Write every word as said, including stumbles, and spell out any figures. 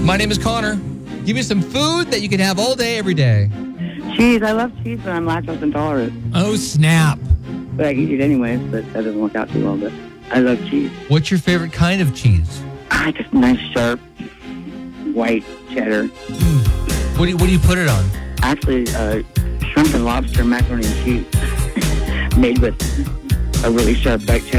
My name is Connor. Give me some food that you can have all day, every day. Cheese. I love cheese, but I'm lactose intolerant. Oh, snap. But I can eat it anyways, but that doesn't work out too well. But I love cheese. What's your favorite kind of cheese? Ah, just nice, sharp, white cheddar. What do you, what do you put it on? Actually, uh, shrimp and lobster macaroni and cheese made with a really sharp white cheddar.